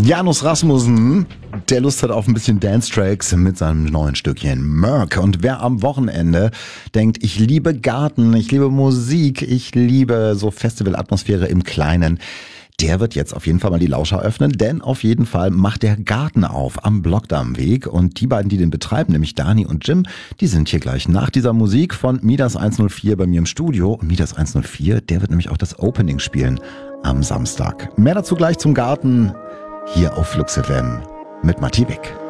Janus Rasmussen, der Lust hat auf ein bisschen Dance-Tracks mit seinem neuen Stückchen Merk. Und wer am Wochenende denkt, ich liebe Garten, ich liebe Musik, ich liebe so Festivalatmosphäre im Kleinen, der wird jetzt auf jeden Fall mal die Lauscher öffnen, denn auf jeden Fall macht der Garten auf am Blockdarmweg. Und die beiden, die den betreiben, nämlich Dani und Jim, die sind hier gleich nach dieser Musik von Midas 104 bei mir im Studio. Und Midas 104, der wird nämlich auch das Opening spielen am Samstag. Mehr dazu gleich zum Garten hier auf Flux FM mit Matti Wick.